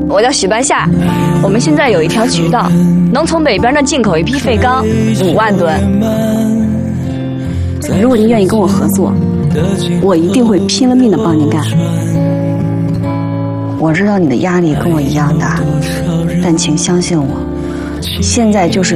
我叫许半夏，我们现在有一条渠道，能从北边那进口一批废钢5万吨。 如果您愿意跟我合作，我一定会拼了命的帮您干。我知道你的压力跟我一样大，但请相信我，现在就是